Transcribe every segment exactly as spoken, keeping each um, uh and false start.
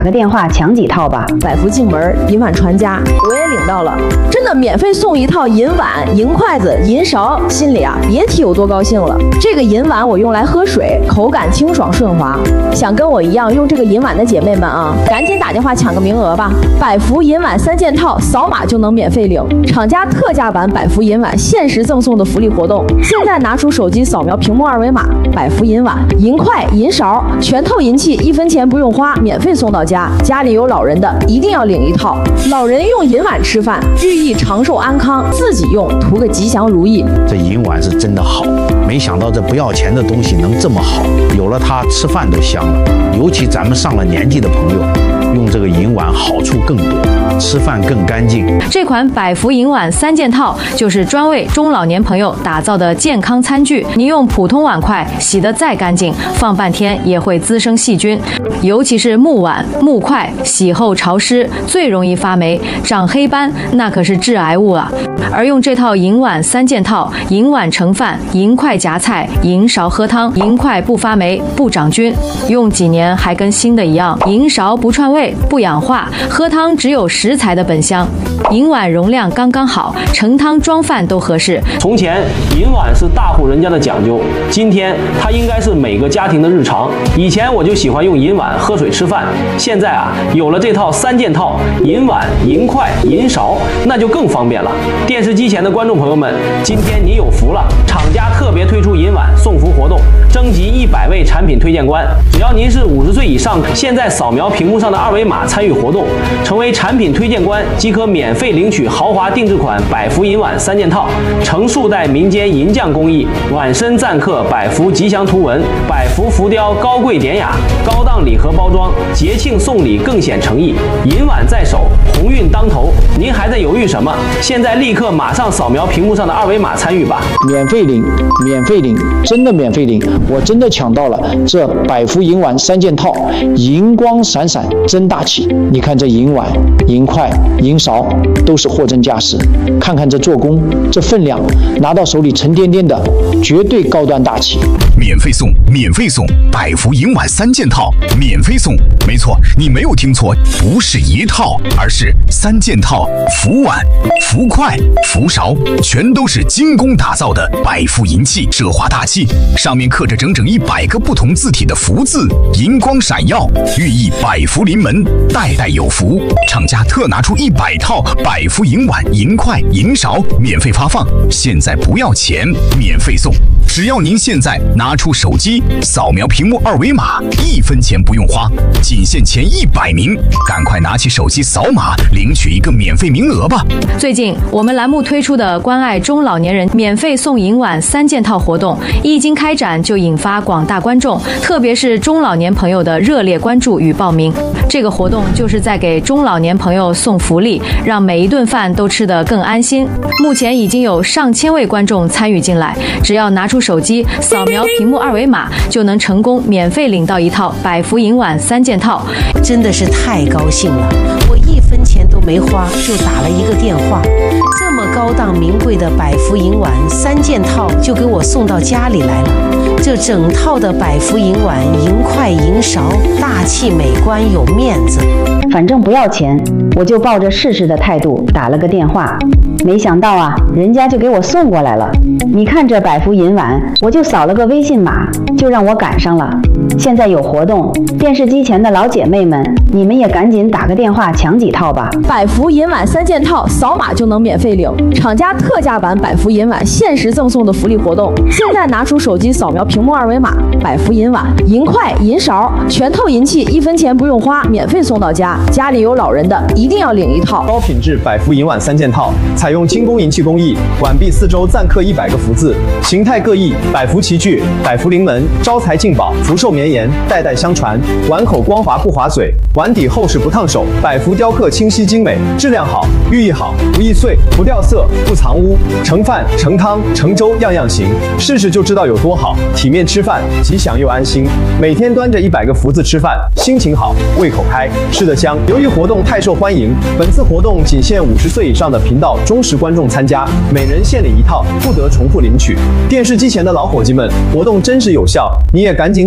打个电话抢几套吧。 百福进门，银碗传家，我也领到了，真的免费送一套银碗、银筷子、银勺，心里啊别提有多高兴了。这个银碗我用来喝水，口感清爽顺滑。想跟我一样用这个银碗的姐妹们啊，赶紧打电话抢个名额吧！百福银碗三件套，扫码就能免费领，厂家特价版百福银碗限时赠送的福利活动。现在拿出手机扫描屏幕二维码，百福银碗、银筷、银勺，全套银器一分钱不用花，免费送到家。家里有老人的一定要领一套，老人用银碗吃饭，寓意长寿安康；自己用图个吉祥如意。 这银碗是真的好，没想到这不要钱的东西能这么好，有了它吃饭都香了。尤其咱们上了年纪的朋友，用这个银碗好处更多，吃饭更干净。 这款百福银碗三件套就是专为中老年朋友打造的健康餐具。你用普通碗筷洗得再干净，放半天也会滋生细菌，尤其是木碗、木筷，洗后潮湿，最容易发霉、长黑斑，那可是致癌物啊。而用这套银碗三件套，银碗盛饭，银筷夹菜，银勺喝汤，银筷不发霉、不长菌，用几年还跟新的一样。银勺不串味、不氧化，喝汤只有食材的本香。银碗容量刚刚好，盛汤装饭都合适。 从前银碗是大户人家的讲究，今天它应该是每个家庭的日常。以前我就喜欢用银碗喝水吃饭，现在啊有了这套三件套，银碗、银筷、银勺，那就更方便了。电视机前的观众朋友们，今天你有福了！厂家特别推出银碗送福活动，征集一百位产品推荐官，只要您是五十岁以上，现在扫描屏幕上的二维码参与活动，成为产品推荐官即可免费领取豪华定制款百福银碗三件套，成数代民间银匠工艺，碗身錾刻百福吉祥图文，百福浮雕高贵典雅，高档礼盒包装，节庆送礼更显诚意。银碗在手，鸿运当头，您还在犹豫什么？现在立刻马上扫描屏幕上的二维码参与吧！ 免费领，免费领，真的免费领！我真的抢到了这百福银碗三件套，银光闪闪，真大气！你看这银碗、银筷、银勺都是货真价实，看看这做工，这分量，拿到手里沉甸甸的，绝对高端大气。 免费送，免费送，百福银碗三件套，免费送！没错，你没有听错，不是一套，而是三件套，福碗、福筷、福勺，全都是精工打造的百福银器，奢华大气，上面刻着整整一百个不同字体的福字，银光闪耀，寓意百福临门，代代有福。厂家特拿出一百套百福银碗、银筷、银勺免费发放，现在不要钱，免费送。只要您现在拿出手机扫描屏幕二维码，一分钱不用花，仅限前一百名，赶快拿起手机扫码领取一个免费名额吧。 最近我们栏目推出的关爱中老年人免费送银碗三件套活动一经开展，就引发广大观众，特别是中老年朋友的热烈关注与报名。这个活动就是在给中老年朋友送福利，让每一顿饭都吃得更安心。目前已经有上千位观众参与进来，只要拿出手机扫描屏幕二维码，就能成功免费领到一套百福银碗三件套。 真的是太高兴了，我一分钱都没花就打了一个电话，这么高档名贵的百福银碗三件套就给我送到家里来了。这整套的百福银碗、银筷、银勺，大气美观有面子。 反正不要钱，我就抱着试试的态度打了个电话，没想到啊，人家就给我送过来了。你看这百福银碗，我就扫了个微信码，就让我赶上了。现在有活动，电视机前的老姐妹们，你们也赶紧打个电话抢几套吧。 百福银碗三件套，扫码就能免费领，厂家特价版百福银碗限时赠送的福利活动。现在拿出手机扫描屏幕二维码，百福银碗、银筷、银勺，全套银器一分钱不用花，免费送到家。家里有老人的一定要领一套。 高品质百福银碗三件套，采用精工银器工艺，碗壁四周錾刻一百个福字，形态各异，百福齐聚，百福临门，招财进宝，福寿绵延，代代相传。碗口光滑不划嘴，碗底厚实不烫手，百福雕刻清晰精美，质量好，寓意好，不易碎，不掉色，不藏污。盛饭、盛汤、盛粥样样行，试试就知道有多好。体面吃饭，吉祥又安心。每天端着一百个福字吃饭，心情好，胃口开，吃得香。由于活动太受欢迎，本次活动仅限五十岁以上的频道忠实观众参加，每人限领一套，不得重复领取。电视机前的老伙计们，活动真实有效，你也赶紧打进电话。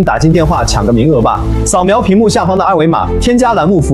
电话抢个名额吧！扫描屏幕下方的二维码，添加栏目福